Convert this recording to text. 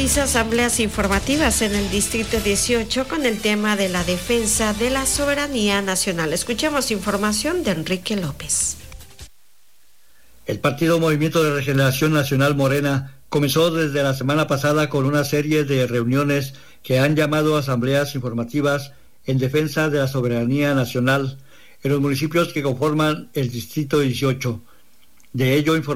realiza asambleas informativas en el Distrito 18 con el tema de la defensa de la soberanía nacional. Escuchemos información de Enrique López. El Partido Movimiento de Regeneración Nacional Morena comenzó desde la semana pasada con una serie de reuniones que han llamado asambleas informativas en defensa de la soberanía nacional en los municipios que conforman el Distrito 18. De ello